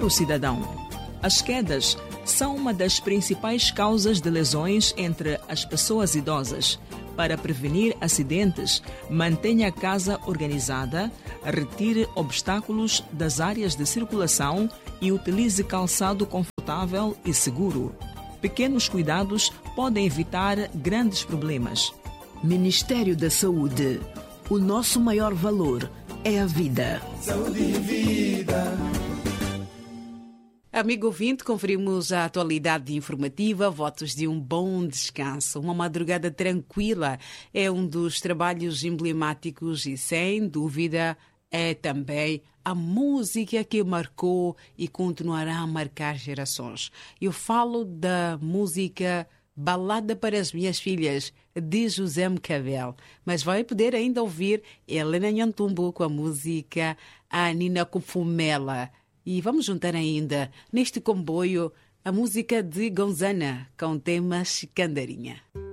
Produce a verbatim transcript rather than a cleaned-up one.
para o cidadão. As quedas são uma das principais causas de lesões entre as pessoas idosas. Para prevenir acidentes, mantenha a casa organizada, retire obstáculos das áreas de circulação e utilize calçado confortável e seguro. Pequenos cuidados podem evitar grandes problemas. Ministério da Saúde. O nosso maior valor é a vida. Saúde e vida. Amigo ouvinte, conferimos a atualidade informativa, votos de um bom descanso. Uma madrugada tranquila é um dos trabalhos emblemáticos e, sem dúvida, é também a música que marcou e continuará a marcar gerações. Eu falo da música Balada para as Minhas Filhas, de José Mcabel. Mas vai poder ainda ouvir Helena Nhantumbo com a música A Nina Kufumela. E vamos juntar ainda, neste comboio, a música de Gonzana, com o tema Chicandarinha.